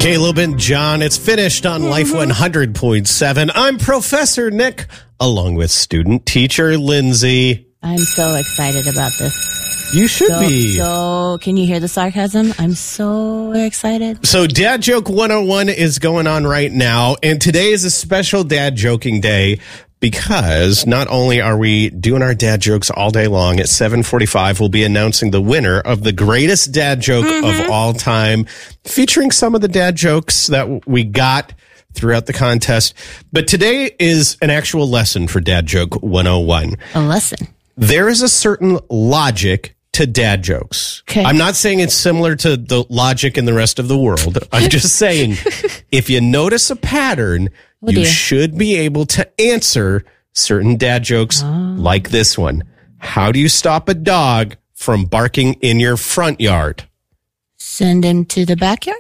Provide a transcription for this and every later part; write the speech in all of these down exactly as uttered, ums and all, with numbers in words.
Caleb and John, it's finished on Life one hundred point seven. I'm Professor Nick, along with student teacher Lindsay. I'm so excited about this. You should so, be. So, can you hear the sarcasm? I'm so excited. So, Dad Joke one oh one is going on right now, and today is a special dad joking day because not only are we doing our dad jokes all day long, at seven forty-five, we'll be announcing the winner of the greatest dad joke mm-hmm. of all time, featuring some of the dad jokes that we got throughout the contest. But today is an actual lesson for Dad Joke one oh one. A lesson. There is a certain logic to dad jokes. Okay. I'm not saying it's similar to the logic in the rest of the world. I'm just saying if you notice a pattern, oh, you dear. should be able to answer certain dad jokes oh. like this one. How do you stop a dog from barking in your front yard? Send him to the backyard?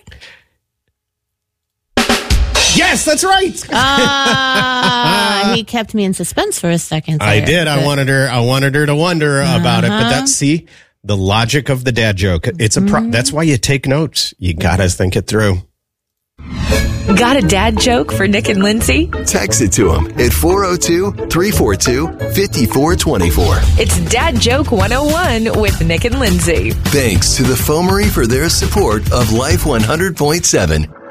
Yes, that's right. Ah, he kept me in suspense for a second. I there, did. but... I wanted her. I wanted her to wonder uh-huh. about it. But that's see the logic of the dad joke. It's a. Pro- mm-hmm. That's why you take notes. You gotta think it through. Got a dad joke for Nick and Lindsay? Text it to them at four oh two, three four two, five four two four. It's Dad Joke one oh one with Nick and Lindsay. Thanks to the Foamery for their support of Life one hundred point seven.